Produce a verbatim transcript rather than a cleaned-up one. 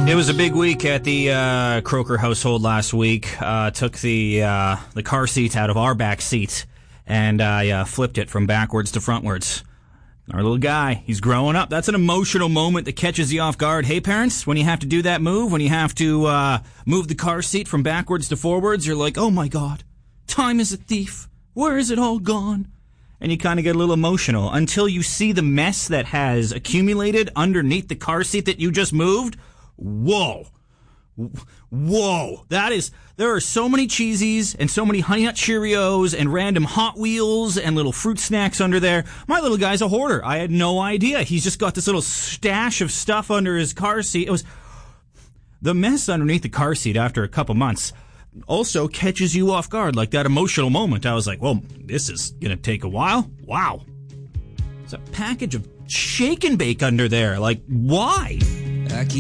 It was a big week at the uh, Croker household last week. Uh, took the uh, the car seat out of our back seat, and I uh, flipped it from backwards to frontwards. Our little guy, he's growing up. That's an emotional moment that catches you off guard. Hey, parents, when you have to do that move, when you have to uh, move the car seat from backwards to forwards, you're like, oh my God, time is a thief. Where is it all gone? And you kind of get a little emotional until you see the mess that has accumulated underneath the car seat that you just moved. Whoa. Whoa. That is, there are so many cheesies and so many Honey Nut Cheerios and random Hot Wheels and little fruit snacks under there. My little guy's a hoarder. I had no idea. He's just got this little stash of stuff under his car seat. It was the mess underneath the car seat after a couple months also catches you off guard, like that emotional moment. I was like, well, this is going to take a while. Wow. It's a package of shake and bake under there. Like, why?